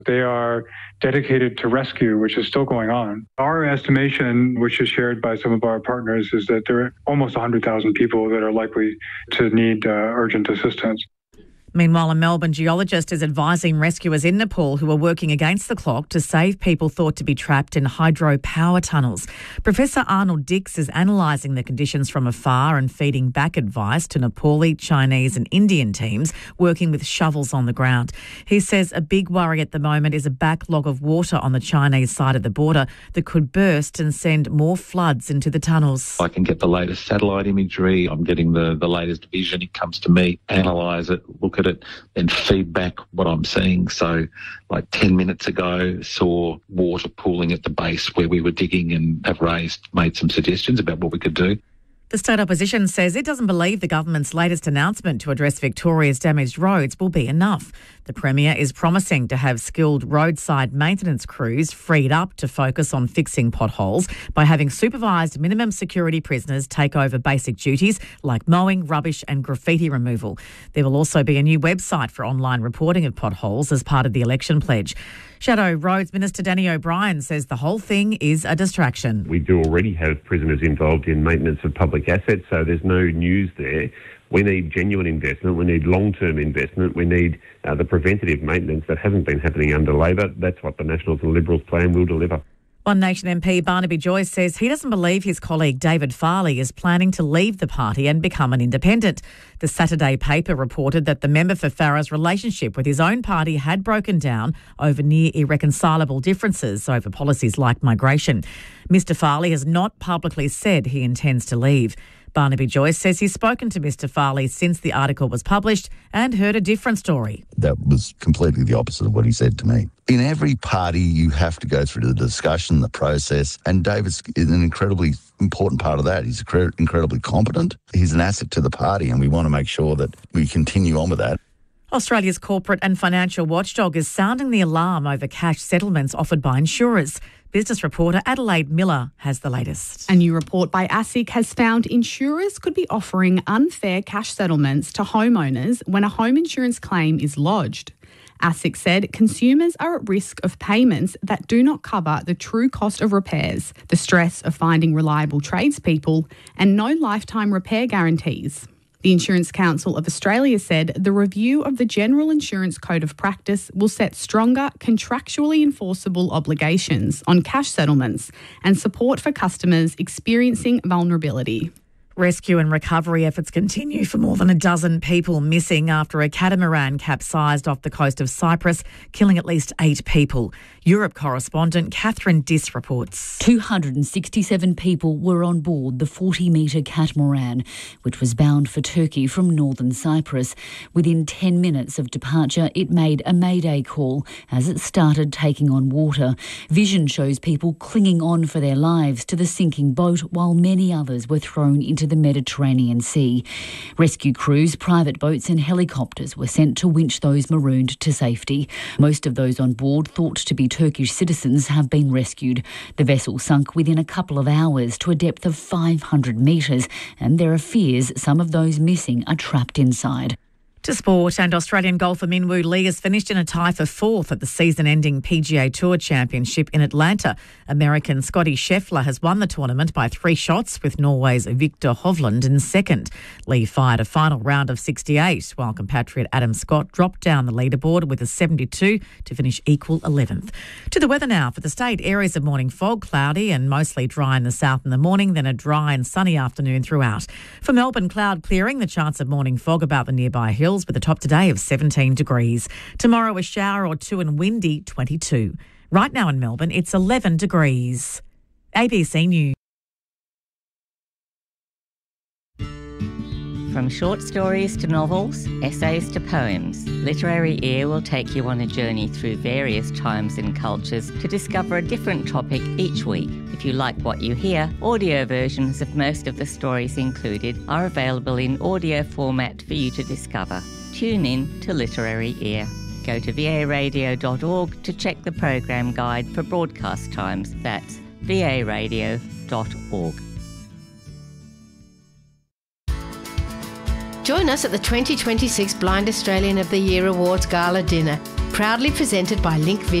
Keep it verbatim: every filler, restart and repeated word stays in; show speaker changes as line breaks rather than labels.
They are dedicated to rescue, which is still going on. Our estimation, which is shared by some of our partners, is that there are almost one hundred thousand people that are likely to need uh, urgent assistance.
Meanwhile, a Melbourne geologist is advising rescuers in Nepal who are working against the clock to save people thought to be trapped in hydropower tunnels. Professor Arnold Dix is analysing the conditions from afar and feeding back advice to Nepali, Chinese and Indian teams working with shovels on the ground. He says a big worry at the moment is a backlog of water on the Chinese side of the border that could burst and send more floods into the tunnels.
I can get the latest satellite imagery. I'm getting the, the latest vision. It comes to me, analyse it, look at it and feedback what I'm seeing. So like ten minutes ago, saw water pooling at the base where we were digging and have raised, made some suggestions about what we could do.
The state opposition says it doesn't believe the government's latest announcement to address Victoria's damaged roads will be enough. The Premier is promising to have skilled roadside maintenance crews freed up to focus on fixing potholes by having supervised minimum security prisoners take over basic duties like mowing, rubbish and graffiti removal. There will also be a new website for online reporting of potholes as part of the election pledge. Shadow Roads Minister Danny O'Brien says the whole thing is a distraction.
We do already have prisoners involved in maintenance of public assets, so there's no news there. We need genuine investment. We need long-term investment. We need uh, the preventative maintenance that hasn't been happening under Labor. That's what the Nationals and Liberals plan will deliver.
One Nation M P Barnaby Joyce says he doesn't believe his colleague David Farley is planning to leave the party and become an independent. The Saturday paper reported that the member for Farah's relationship with his own party had broken down over near irreconcilable differences over policies like migration. Mister Farley has not publicly said he intends to leave. Barnaby Joyce says he's spoken to Mister Farley since the article was published and heard a different story.
That was completely the opposite of what he said to me. In every party, you have to go through the discussion, the process, and David's an incredibly important part of that. He's incredibly competent. He's an asset to the party, and we want to make sure that we continue on with that.
Australia's corporate and financial watchdog is sounding the alarm over cash settlements offered by insurers. Business reporter Adelaide Miller has the latest.
A new report by ASIC has found insurers could be offering unfair cash settlements to homeowners when a home insurance claim is lodged. ASIC said consumers are at risk of payments that do not cover the true cost of repairs, the stress of finding reliable tradespeople, and no lifetime repair guarantees. The Insurance Council of Australia said the review of the General Insurance Code of Practice will set stronger contractually enforceable obligations on cash settlements and support for customers experiencing vulnerability.
Rescue and recovery efforts continue for more than a dozen people missing after a catamaran capsized off the coast of Cyprus, killing at least eight people. Europe correspondent Catherine Diss reports.
two hundred sixty-seven people were on board the forty-metre catamaran, which was bound for Turkey from northern Cyprus. Within ten minutes of departure, it made a mayday call as it started taking on water. Vision shows people clinging on for their lives to the sinking boat while many others were thrown into the Mediterranean Sea. Rescue crews, private boats and helicopters were sent to winch those marooned to safety. Most of those on board, thought to be Turkish citizens, have been rescued. The vessel sunk within a couple of hours to a depth of five hundred metres, and there are fears some of those missing are trapped inside.
To sport, and Australian golfer Min Woo Lee has finished in a tie for fourth at the season-ending P G A Tour Championship in Atlanta. American Scotty Scheffler has won the tournament by three shots, with Norway's Victor Hovland in second. Lee fired a final round of sixty-eight, while compatriot Adam Scott dropped down the leaderboard with a seventy-two to finish equal eleventh. To the weather now for the state. Areas of morning fog, cloudy and mostly dry in the south in the morning, then a dry and sunny afternoon throughout. For Melbourne, cloud clearing, the chance of morning fog about the nearby hills, with a top today of seventeen degrees. Tomorrow a shower or two and windy, twenty-two. Right now in Melbourne, it's eleven degrees. A B C News.
From short stories to novels, essays to poems, Literary Ear will take you on a journey through various times and cultures to discover a different topic each week. If you like what you hear, audio versions of most of the stories included are available in audio format for you to discover. Tune in to Literary Ear. Go to v a radio dot org to check the program guide for broadcast times. That's v a radio dot org.
Join us at the twenty twenty-six Blind Australian of the Year Awards Gala Dinner. Proudly presented by Link Vision.